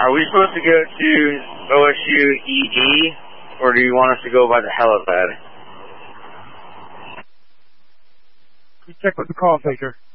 Are we supposed to go to OSU ED, or do you want us to go by the helipad? You check with the call taker.